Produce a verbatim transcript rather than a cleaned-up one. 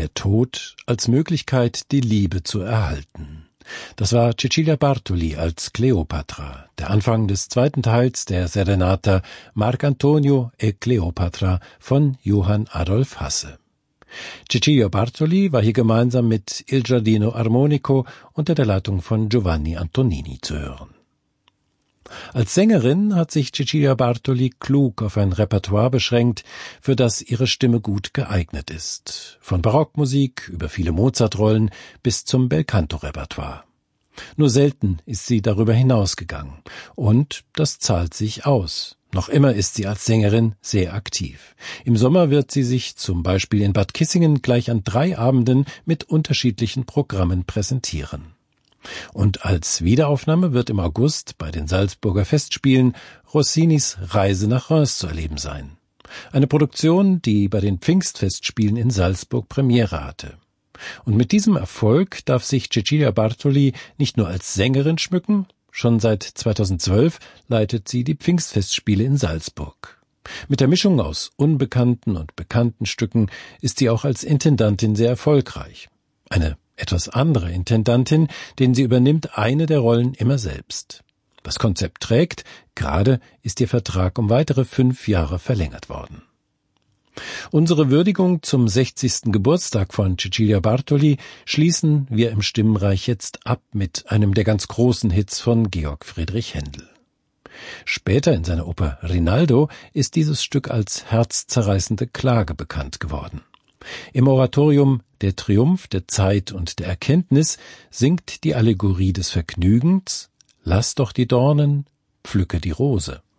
Der Tod als Möglichkeit, die Liebe zu erhalten. Das war Cecilia Bartoli als Kleopatra, der Anfang des zweiten Teils der Serenata Marcantonio e Cleopatra von Johann Adolf Hasse. Cecilia Bartoli war hier gemeinsam mit Il Giardino Armonico unter der Leitung von Giovanni Antonini zu hören. Als Sängerin hat sich Cecilia Bartoli klug auf ein Repertoire beschränkt, für das ihre Stimme gut geeignet ist. Von Barockmusik über viele Mozart-Rollen bis zum Belcanto-Repertoire. Nur selten ist sie darüber hinausgegangen. Und das zahlt sich aus. Noch immer ist sie als Sängerin sehr aktiv. Im Sommer wird sie sich zum Beispiel in Bad Kissingen gleich an drei Abenden mit unterschiedlichen Programmen präsentieren. Und als Wiederaufnahme wird im August bei den Salzburger Festspielen Rossinis Reise nach Reims zu erleben sein. Eine Produktion, die bei den Pfingstfestspielen in Salzburg Premiere hatte. Und mit diesem Erfolg darf sich Cecilia Bartoli nicht nur als Sängerin schmücken, schon seit zweitausendzwölf leitet sie die Pfingstfestspiele in Salzburg. Mit der Mischung aus unbekannten und bekannten Stücken ist sie auch als Intendantin sehr erfolgreich. Eine etwas andere Intendantin, denn sie übernimmt eine der Rollen immer selbst. Das Konzept trägt, gerade ist ihr Vertrag um weitere fünf Jahre verlängert worden. Unsere Würdigung zum sechzigsten Geburtstag von Cecilia Bartoli schließen wir im Stimmenreich jetzt ab mit einem der ganz großen Hits von Georg Friedrich Händel. Später in seiner Oper Rinaldo ist dieses Stück als herzzerreißende Klage bekannt geworden. Im Oratorium Der Triumph der Zeit und der Erkenntnis singt die Allegorie des Vergnügens: Lass doch die Dornen, pflücke die Rose.